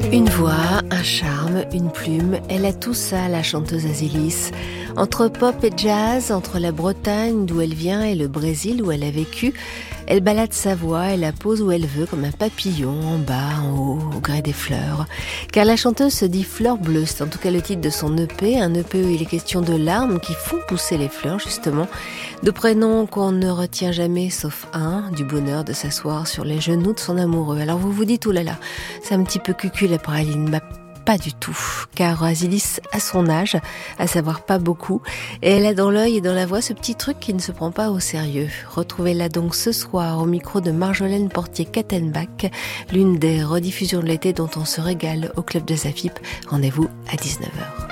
Une voix, un charme, une plume, elle a tout ça, la chanteuse Azilis. Entre pop et jazz, entre la Bretagne d'où elle vient et le Brésil où elle a vécu, elle balade sa voix, elle la pose où elle veut, comme un papillon, en bas, en haut, au gré des fleurs. Car la chanteuse se dit Fleur Bleue, c'est en tout cas le titre de son EP, un EP où il est question de larmes qui font pousser les fleurs, justement, de prénoms qu'on ne retient jamais, sauf un, du bonheur de s'asseoir sur les genoux de son amoureux. Alors vous vous dites, oulala, c'est un petit peu cucu la praline. Pas du tout, car Azilis a son âge, à savoir pas beaucoup, et elle a dans l'œil et dans la voix ce petit truc qui ne se prend pas au sérieux. Retrouvez-la donc ce soir au micro de Marjolaine Portier-Kattenbach, l'une des rediffusions de l'été dont on se régale au Club de Zafip. Rendez-vous à 19h.